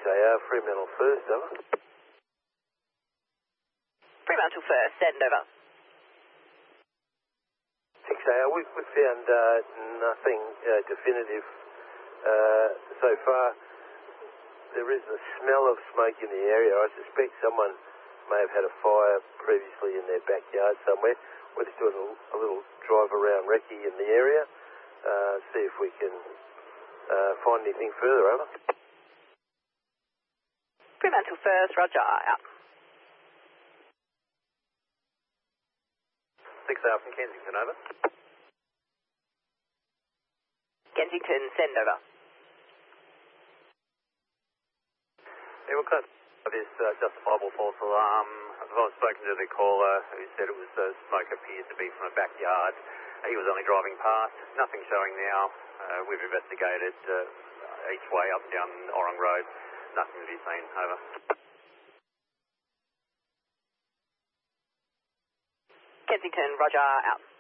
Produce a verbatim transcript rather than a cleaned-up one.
A R, Fremantle first, over. Fremantle first, send over. six A R, we've, we've found uh, nothing uh, definitive uh, so far. There is a smell of smoke in the area. I suspect someone may have had a fire previously in their backyard somewhere. We're just doing a, a little drive around recce in the area, uh, see if we can uh, find anything further, over. Fremantle first, roger, out. six A R from Kensington, over. Kensington, send over. Yeah, we'll cut this uh, justifiable false alarm. I've spoken to the caller who said it was uh, smoke appears to be from a backyard. Uh, he was only driving past. Nothing showing now. Uh, we've investigated uh, each way up and down Orong Road. Nothing to be seen. Over. Kensington, roger, out.